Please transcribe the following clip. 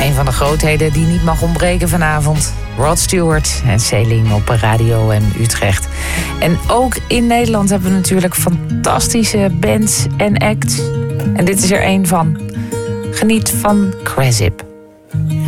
Een van de grootheden die niet mag ontbreken vanavond. Rod Stewart en Sailing op Radio M Utrecht. En ook in Nederland hebben we natuurlijk fantastische bands en acts. En dit is er één van. Geniet van Crazip.